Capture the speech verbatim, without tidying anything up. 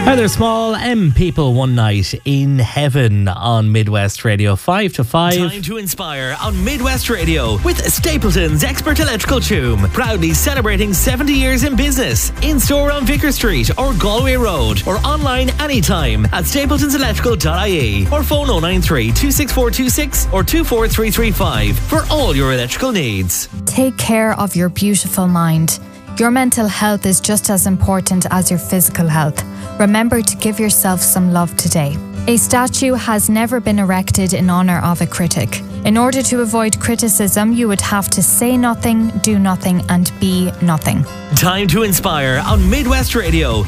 Heather Small, M People One Night in Heaven on Midwest Radio, five to five. Time to inspire on Midwest Radio with Stapleton's Expert Electrical Tomb. Proudly celebrating seventy years in business. In-store on Vicar Street or Galway Road, or online anytime at stapletons electrical dot I E, or phone oh nine three, two six four two six or two four three three five for all your electrical needs. Take care of your beautiful mind. Your mental health is just as important as your physical health. Remember to give yourself some love today. A statue has never been erected in honour of a critic. In order to avoid criticism, you would have to say nothing, do nothing, and be nothing. Time to inspire on Midwest Radio